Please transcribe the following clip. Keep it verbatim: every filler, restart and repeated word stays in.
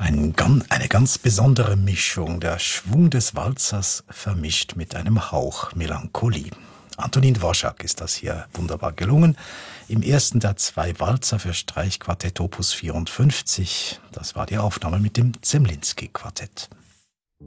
Ein, eine ganz besondere Mischung, der Schwung des Walzers vermischt mit einem Hauch Melancholie. Antonín Dvořák ist das hier wunderbar gelungen. Im ersten der zwei Walzer für Streichquartett Opus vierundfünfzig. Das war die Aufnahme mit dem Zemlinsky-Quartett.